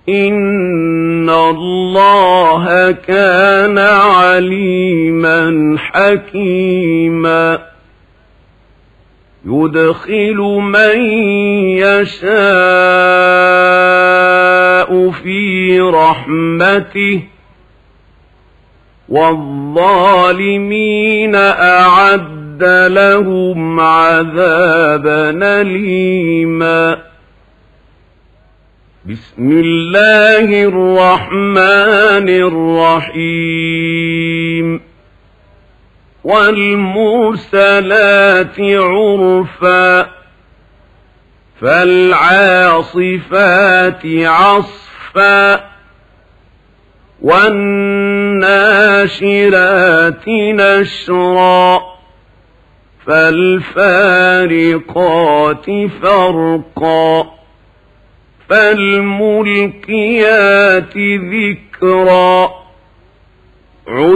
إن الله كان عليما حكيما يدخل من يشاء في رحمته والظالمين أعد لهم عذابا أليما بسم الله الرحمن الرحيم والمرسلات عرفا فالعاصفات عصفا والناشرات نشرا فالفارقات فرقا فالملقيات ذكرا